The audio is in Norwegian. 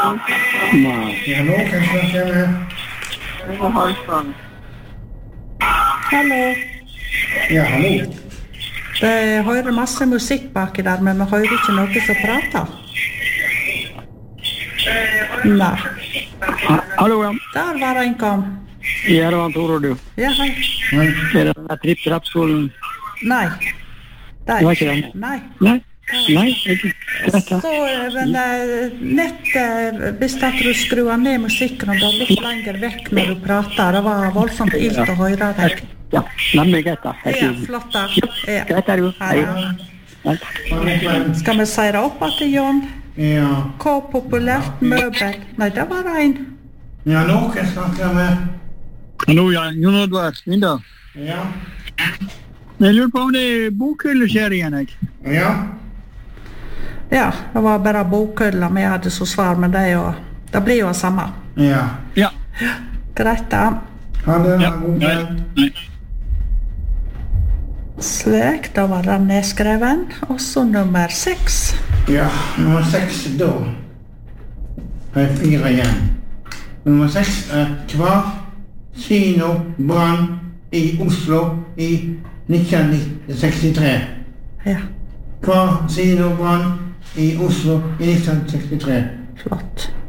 Nei. Ja, hallo, kan jeg snakke med? Hallo. Ja, hallo. Jeg hører masse musikk baki der, men vi hører ikke noe som prater. Nei. Hallo, ja. Der var det en kom. Ja, det var Tore, du. Ja, hei. Hei. Er det tripp-trapp-skolen? Nei. Det var ikke den? Nei. Nei? Nei, ikke. Greit, Så, men hvis at du skrur ned musikken og går litt lenger vekk når du prater, det var voldsomt ilt å høre deg. Ja, nemlig greit da. Ja, flott da. Ja. Greit er du. Hei. Skal vi si det opp til Jon? Ja. Hva populært møbel? Nei, det var det en. Ja, hallo, kan jeg snakke med? Hallo, ja. Jon Edvard, Linda. Ja. Jeg lurer på om det er bokhylle-serien, jeg. Ja. Ja, det var bare bokhylla vi hadde så svar, men det blir jo det samme. Ja. Ja. Greit da. Ha det, Ja. god kveld. Nei. Slik, da var den nedskreven. Og så nummer 6. Ja, nummer 6 da. Det er 4 igjen. Nummer 6 er Kvar Kino brann i Oslo i 1963. Ja, Kvar Kino brann i Oslo i 1963. flott.